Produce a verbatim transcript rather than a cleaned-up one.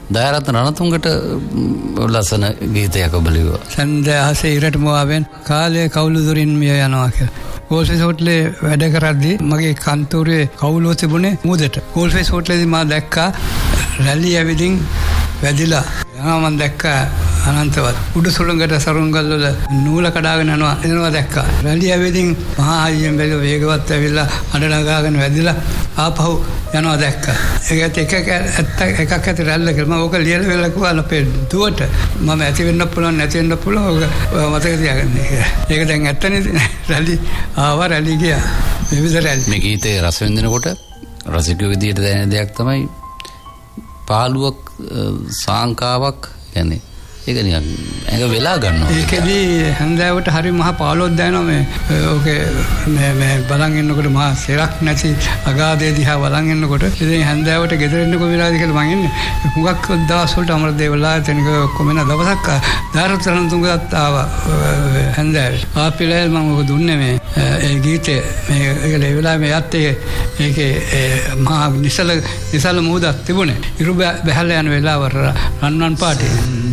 දයාරත්න රණතුංගට ලස්සන ගීතයක් ඔබ ලිව්වා. සන්දහසේ ඉරට මුවාවෙන් කාලේ කවුළු දුරින් මිය යනවා කියලා. ගෝල්ෆේස් හෝටලේ වැඩ කරද්දී මගේ කන්තෝරේ කවුළුව තිබුණේ මුදට. ගෝල්ෆේස් හෝටලේදී මා දැක්කා රැලි ඇවිදින් වැදිලා යනවා. මම දැක්කා අනන්තවත් උඩු සුළඟට සරුංගල් වල නූල කඩාගෙන යනවා එනවා දැක්කා. රැලි ඇවිදින් මහා හයියෙන් බැලුව වේගවත් ඇවිල්ලා අඬ නගාගෙන වැදිලා ආපහු යනවා දැක්කා. ඒකත් එක එක එකක් ඇති රැල්ල කියලා මම ඕක ලියලා වෙලා කිව්වා අපේ දුවට මම ඇති වෙන්න පුළුවන් නැති වෙන්න පුළුවන් ඕක මතක තියාගන්න කියලා. ඒක දැන් ඇත්තනේ රැලි ආවා රැලි ගියා. විවිධ රැලි. මේ ගීතේ රස විඳිනකොට රසික විදියට දැනෙන දෙයක් තමයි පාළුවක් සාංකාවක් කියන්නේ ඒක නිකන් ඒක වෙලා ගන්නවා. ඒකෙදී හන්දෑවට හරි මහා පාළුවක් දැනෙනවා මේ ඕකේ මේ මේ බලන් ඉන්නකොට මහා සෙරක් නැති අගාධය දිහා බලන් ඉන්නකොට ඉතින් හන්දෑවට ගෙදර ඉන්නකො වෙලාවද කියලා මං ඉන්නේ. හුඟක් දවස් වලට අමරදේවලා එතනක කොමන දවසක් දාරතරන් තුංගත් ආවා හන්දෑවේ. ආපිලේ මම ඔක දුන්නේ මේ ඒ ගීතේ මේ ඒක ලෙවලා මේ යත් ඒකේ මහා නිසල නිසල මොහොතක් තිබුණේ. ඉරු බැහැලා යන වෙලාව රන්වන් පාටේ